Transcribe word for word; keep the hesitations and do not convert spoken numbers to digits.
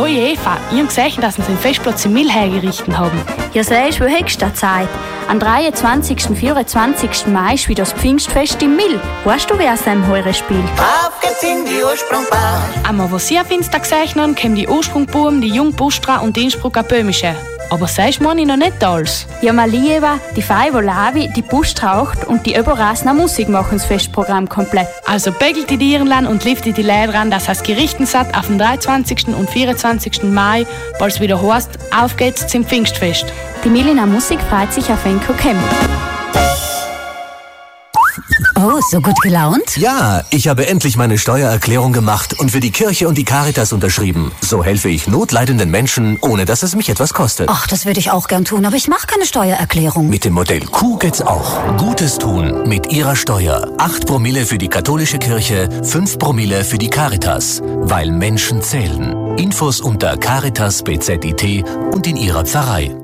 Hoi Eva, ich habe gesehen, dass sie den Festplatz im Mill hergerichtet haben. Ja, siehst du, wo hast du Zeit? Am dreiundzwanzigsten und vierundzwanzigsten Mai ist wieder das Pfingstfest im Mill. Weißt du, wer es dem heute spielt? Auf geht's in die Ursprungbar. Aber was sie auf Insta gesehen haben, kommen die Ursprungbuben, die Jungbustra und die Innsbrucker Böhmische. Aber sagst du mir noch nicht alles? Ja, Malieva, die Feivo Lavi, die Bustraucht und die Überrasner Musik machen das Festprogramm komplett. Also begelt die Dierenland und liftet die Leute ran, dass es gerichtet hat auf den dreiundzwanzigsten und vierundzwanzigsten Mai, bald es wieder heißt, auf geht's zum Pfingstfest. Die Milina Musik freut sich auf Enko Kem. Oh, so gut gelaunt? Ja, ich habe endlich meine Steuererklärung gemacht und für die Kirche und die Caritas unterschrieben. So helfe ich notleidenden Menschen, ohne dass es mich etwas kostet. Ach, das würde ich auch gern tun, aber ich mache keine Steuererklärung. Mit dem Modell Q geht's auch. Gutes tun mit Ihrer Steuer. acht Promille für die katholische Kirche, fünf Promille für die Caritas. Weil Menschen zählen. Infos unter Caritas B Z I T und in Ihrer Pfarrei.